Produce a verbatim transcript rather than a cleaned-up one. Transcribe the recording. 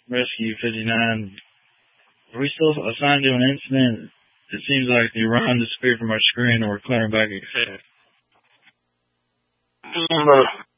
Rescue fifty-nine. Are we still assigned to an incident? It seems like the Orion disappeared from our screen and we're clearing back a I don't know.